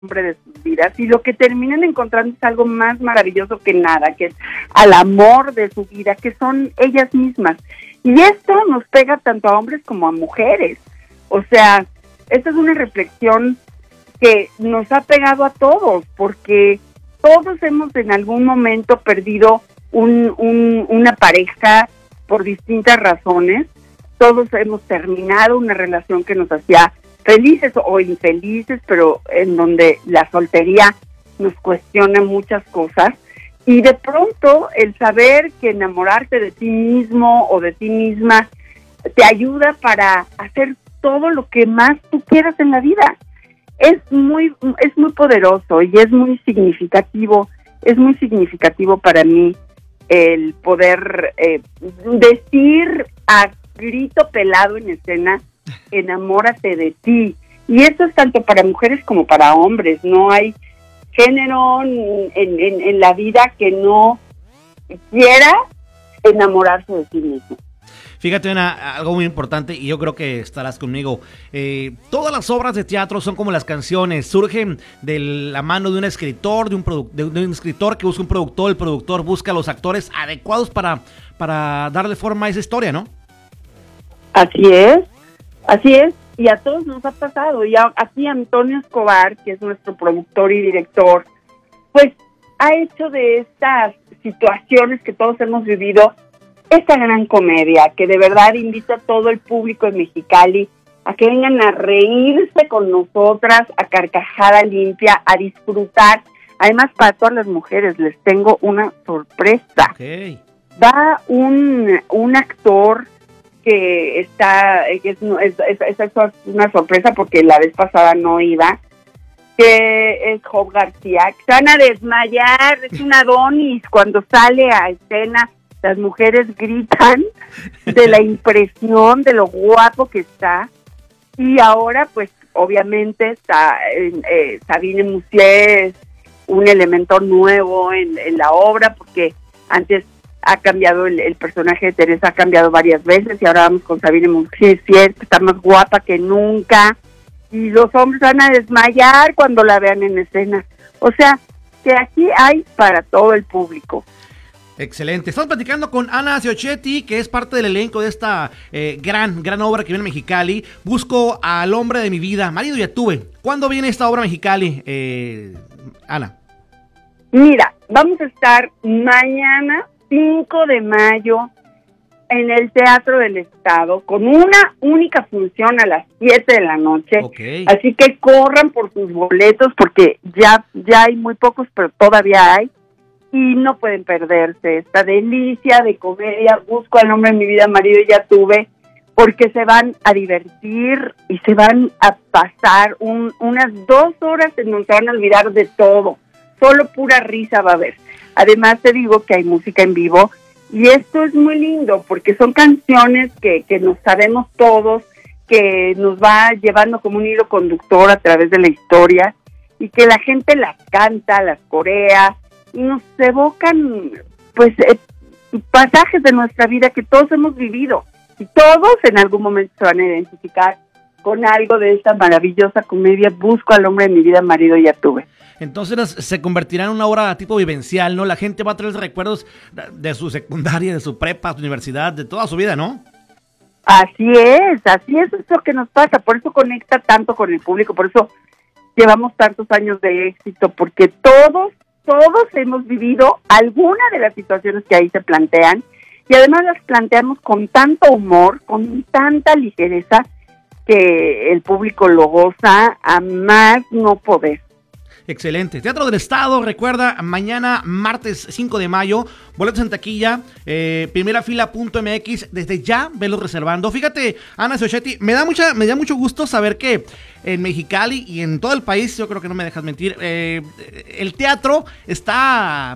hombre de sus vidas, y lo que terminan encontrando es algo más maravilloso que nada, que es al amor de su vida, que son ellas mismas. Y esto nos pega tanto a hombres como a mujeres. O sea, esta es una reflexión que nos ha pegado a todos, porque todos hemos en algún momento perdido una pareja por distintas razones. Todos hemos terminado una relación que nos hacía felices o infelices, pero en donde la soltería nos cuestiona muchas cosas. Y de pronto el saber que enamorarte de ti mismo o de ti misma te ayuda para hacer todo lo que más tú quieras en la vida. Es muy poderoso y es muy significativo para mí el poder decir a grito pelado en escena, enamórate de ti. Y eso es tanto para mujeres como para hombres. No hay género en la vida que no quiera enamorarse de sí mismo. Fíjate, Ana, algo muy importante, y yo creo que estarás conmigo. Todas las obras de teatro son como las canciones, surgen de la mano de un escritor, de un escritor que busca un productor, el productor busca a los actores adecuados para darle forma a esa historia, ¿no? Así es, y a todos nos ha pasado. Y aquí Antonio Escobar, que es nuestro productor y director, pues ha hecho de estas situaciones que todos hemos vivido esta gran comedia, que de verdad invita a todo el público de Mexicali a que vengan a reírse con nosotras, a carcajada limpia, a disfrutar. Además, para todas las mujeres les tengo una sorpresa. Okay. Va un actor que es una sorpresa porque la vez pasada no iba, que es Job García, que se van a desmayar, es un Adonis, cuando sale a escena las mujeres gritan de la impresión, de lo guapo que está. Y ahora pues obviamente está Sabine Musier es un elemento nuevo en la obra, porque antes ha cambiado el personaje de Teresa, ha cambiado varias veces, y ahora vamos con Sabine Musier, que está más guapa que nunca, y los hombres van a desmayar cuando la vean en escena. O sea, que aquí hay para todo el público. Excelente. Estamos platicando con Ana Siochetti, que es parte del elenco de esta gran obra que viene en Mexicali. Busco al hombre de mi vida, marido ya tuve. ¿Cuándo viene esta obra Mexicali, Ana? Mira, vamos a estar mañana, 5 de mayo, en el Teatro del Estado, con una única función a las 7 de la noche. Okay. Así que corran por sus boletos, porque ya hay muy pocos, pero todavía hay. Y no pueden perderse esta delicia de comedia. Busco al hombre de mi vida, marido ya tuve, porque se van a divertir y se van a pasar unas 2 horas en donde se van a olvidar de todo. Solo pura risa va a haber. Además te digo que hay música en vivo, y esto es muy lindo porque son canciones que nos sabemos todos, que nos va llevando como un hilo conductor a través de la historia, y que la gente las canta, las corea, y nos evocan pues pasajes de nuestra vida que todos hemos vivido, y todos en algún momento se van a identificar con algo de esta maravillosa comedia. Busco al hombre de mi vida, marido ya tuve. Entonces se convertirá en una obra tipo vivencial, ¿no? La gente va a traer recuerdos de su secundaria, de su prepa, su universidad, de toda su vida, ¿no? Así es lo que nos pasa. Por eso conecta tanto con el público, por eso llevamos tantos años de éxito, porque todos hemos vivido alguna de las situaciones que ahí se plantean, y además las planteamos con tanto humor, con tanta ligereza, que el público lo goza a más no poder. Excelente. Teatro del Estado, recuerda, mañana martes 5 de mayo, boletos en taquilla, primerafila.mx, desde ya velo reservando. Fíjate, Ana Siochetti, me da mucho gusto saber que en Mexicali y en todo el país, yo creo que no me dejas mentir, el teatro está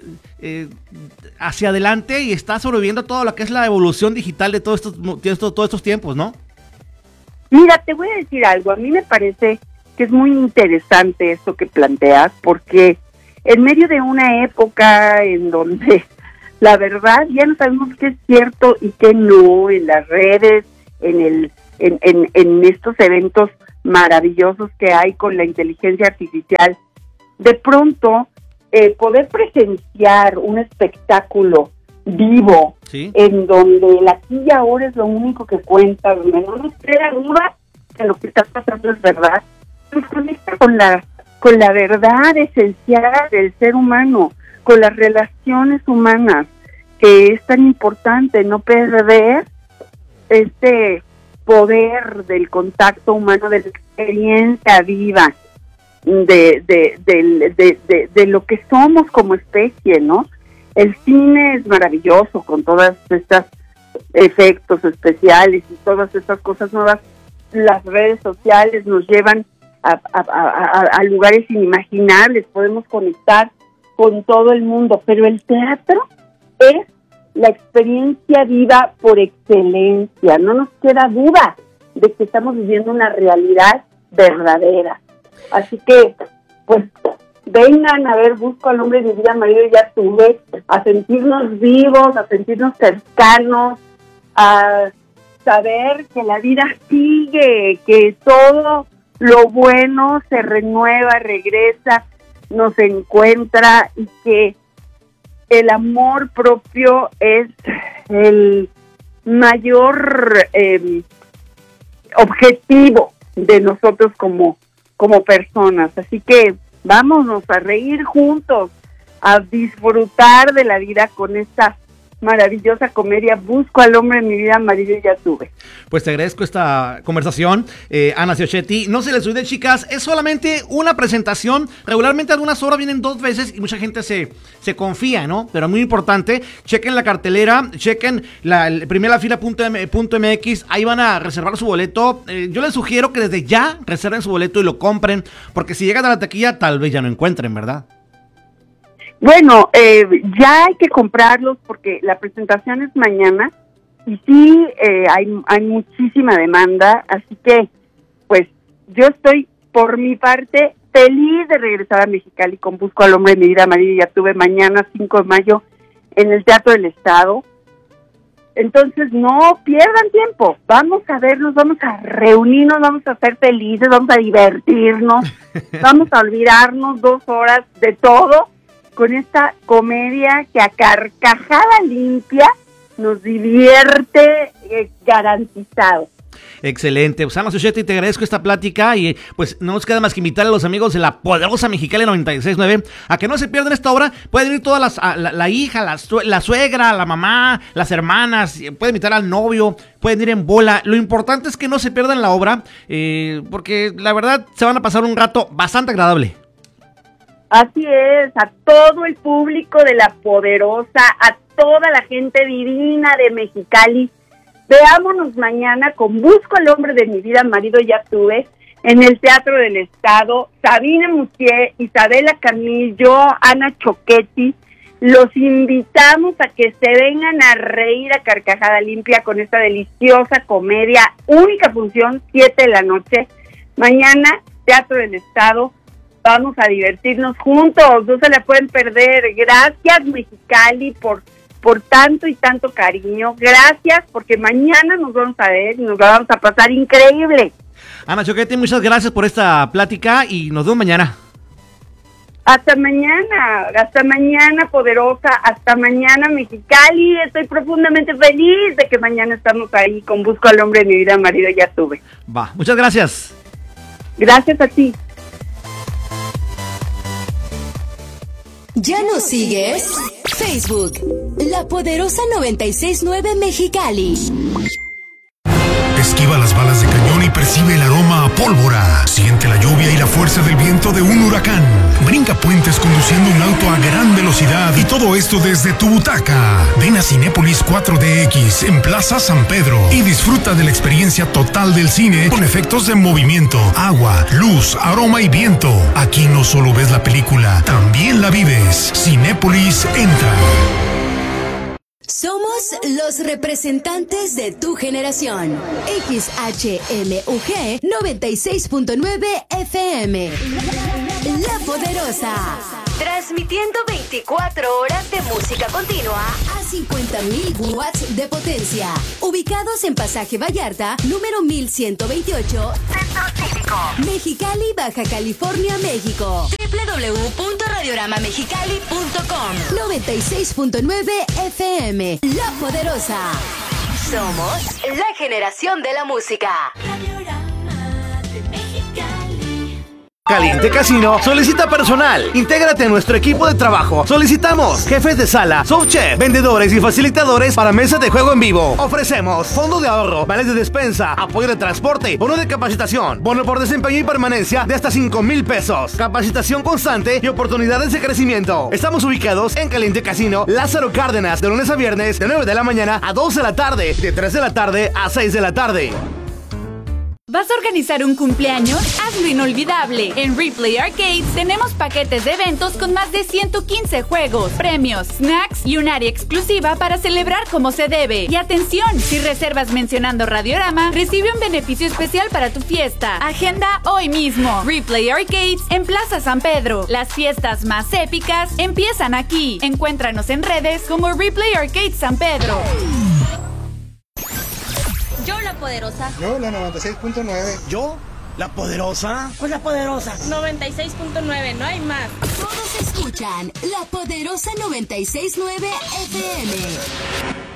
hacia adelante y está sobreviviendo todo lo que es la evolución digital de todos estos tiempos, ¿no? Mira, te voy a decir algo, a mí me parece que es muy interesante esto que planteas, porque en medio de una época en donde la verdad ya no sabemos qué es cierto y qué no, en las redes, en estos eventos maravillosos que hay con la inteligencia artificial, de pronto poder presenciar un espectáculo vivo, ¿sí?, en donde el aquí y ahora es lo único que cuenta, donde no nos queda duda que lo que está pasando es verdad, nos conecta con la verdad esencial del ser humano, con las relaciones humanas, que es tan importante no perder este poder del contacto humano, de la experiencia viva de lo que somos como especie, ¿no? El cine es maravilloso con todas estas efectos especiales y todas estas cosas nuevas. Las redes sociales nos llevan a lugares inimaginables, podemos conectar con todo el mundo, pero el teatro es la experiencia viva por excelencia. No nos queda duda de que estamos viviendo una realidad verdadera. Así que, pues, vengan a ver Busco al hombre de mi vida, marido ya tuve, a sentirnos vivos, a sentirnos cercanos, a saber que la vida sigue, que todo lo bueno se renueva, regresa, nos encuentra, y que el amor propio es el mayor objetivo de nosotros como personas. Así que vámonos a reír juntos, a disfrutar de la vida con esta maravillosa comedia Busco al hombre en mi vida, marido ya tuve. Pues te agradezco esta conversación, Ana Ciochetti. No se les olvide, chicas, es solamente una presentación. Regularmente algunas obras vienen 2 veces y mucha gente se confía, ¿no? Pero muy importante, chequen la cartelera, chequen la primerafila.mx, ahí van a reservar su boleto. Yo les sugiero que desde ya reserven su boleto y lo compren, porque si llegan a la taquilla tal vez ya no encuentren, ¿verdad? Bueno, ya hay que comprarlos porque la presentación es mañana y sí, hay muchísima demanda, así que pues yo estoy por mi parte feliz de regresar a Mexicali con Busco al hombre de mi vida, marido ya tuve, mañana 5 de mayo en el Teatro del Estado. Entonces no pierdan tiempo, vamos a vernos, vamos a reunirnos, vamos a ser felices, vamos a divertirnos, vamos a olvidarnos 2 horas de todo con esta comedia que a carcajada limpia nos divierte, garantizado. Excelente, pues Ana Ciochetti, te agradezco esta plática y pues no nos queda más que invitar a los amigos de la poderosa Mexicali 96.9 a que no se pierdan esta obra. Pueden ir todas la hija, la suegra, la mamá, las hermanas, pueden invitar al novio, pueden ir en bola. Lo importante es que no se pierdan la obra, porque la verdad se van a pasar un rato bastante agradable. Así es, a todo el público de La Poderosa, a toda la gente divina de Mexicali, veámonos mañana con Busco al hombre de mi vida, marido ya tuve, en el Teatro del Estado. Sabina Mutier, Isabela Camillo, Ana Choquetti, los invitamos a que se vengan a reír a carcajada limpia con esta deliciosa comedia. Única función, 7 de la noche, mañana, Teatro del Estado. Vamos a divertirnos juntos, no se la pueden perder. Gracias Mexicali por tanto y tanto cariño. Gracias, porque mañana nos vamos a ver y nos la vamos a pasar increíble. Ana Choquetti, muchas gracias por esta plática y nos vemos mañana. Hasta mañana Poderosa, hasta mañana Mexicali. Estoy profundamente feliz de que mañana estamos ahí con Busco al hombre de mi vida, marido ya tuve. Va, muchas gracias. Gracias a ti. ¿Ya nos sigues? Facebook, La Poderosa 96.9 Mexicali. Esquiva las balas de cañón y percibe el aroma a pólvora. Siente la lluvia y la fuerza del viento de un huracán. Brinca puentes conduciendo un auto a gran velocidad y todo esto desde tu butaca. Ven a Cinépolis 4DX en Plaza San Pedro y disfruta de la experiencia total del cine con efectos de movimiento, agua, luz, aroma y viento. Aquí no solo ves la película, también la vives. Cinépolis entra. Somos los representantes de tu generación. XHMUG 96.9 FM. La Poderosa. Transmitiendo 24 horas de música continua a 50.000 watts de potencia. Ubicados en Pasaje Vallarta, número 1128, Centro Cívico. Mexicali, Baja California, México. www.radioramamexicali.com. 96.9 FM. La Poderosa. Somos la generación de la música. Caliente Casino solicita personal. Intégrate a nuestro equipo de trabajo. Solicitamos jefes de sala, subchef, vendedores y facilitadores para mesas de juego en vivo. Ofrecemos fondo de ahorro, vales de despensa, apoyo de transporte, bono de capacitación, bono por desempeño y permanencia de hasta 5,000 pesos, capacitación constante y oportunidades de crecimiento. Estamos ubicados en Caliente Casino, Lázaro Cárdenas, de lunes a viernes, de 9 de la mañana a 2 de la tarde, de 3 de la tarde a 6 de la tarde. ¿Vas a organizar un cumpleaños? Hazlo inolvidable. En Replay Arcades tenemos paquetes de eventos con más de 115 juegos, premios, snacks y un área exclusiva para celebrar como se debe. Y atención, si reservas mencionando Radiorama, recibe un beneficio especial para tu fiesta. Agenda hoy mismo. Replay Arcades en Plaza San Pedro. Las fiestas más épicas empiezan aquí. Encuéntranos en redes como Replay Arcades San Pedro. Yo, la poderosa. Yo, la 96.9. ¿Yo? ¿La poderosa? Pues la poderosa. 96.9, no hay más. Todos escuchan La Poderosa 96.9 FM.